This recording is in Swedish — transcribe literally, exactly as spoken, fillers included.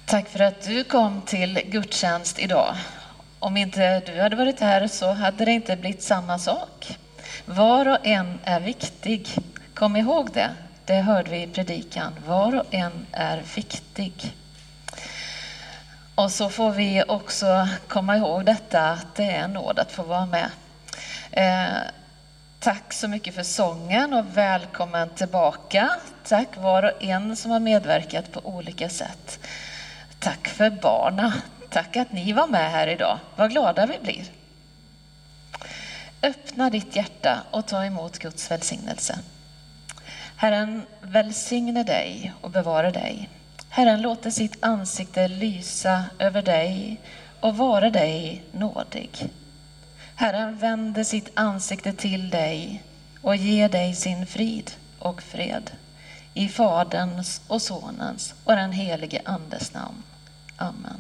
Tack för att du kom till gudstjänst idag. Om inte du hade varit här så hade det inte blivit samma sak. Var och en är viktig. Kom ihåg det. Det hörde vi i predikan. Var och en är viktig. Och så får vi också komma ihåg detta att det är en nåd att få vara med. Eh, tack så mycket för sången och välkommen tillbaka. Tack var och en som har medverkat på olika sätt. Tack för barna. Tack att ni var med här idag. Vad glada vi blir. Öppna ditt hjärta och ta emot Guds välsignelse. Herren välsigne dig och bevara dig. Herren låter sitt ansikte lysa över dig och vara dig nådig. Herren vänder sitt ansikte till dig och ger dig sin frid och fred. I Faderns och Sonens och den helige Andes namn. Amen.